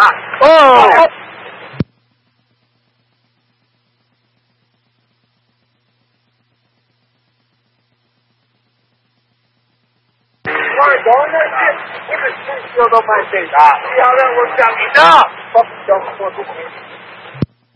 哦。 我讲的，你们都蛮对的，不要让我讲你的，我不讲我不。